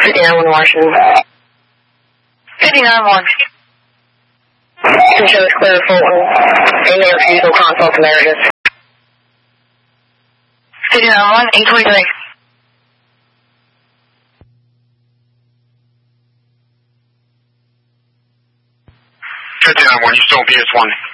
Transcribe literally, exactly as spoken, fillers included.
fifty-nine one Washington. fifty-nine one. Can show us clear Fulton. Amen refusal consult Emeritus. fifty-nine one, eight twenty-three. fifty-nine one, you still on P S one?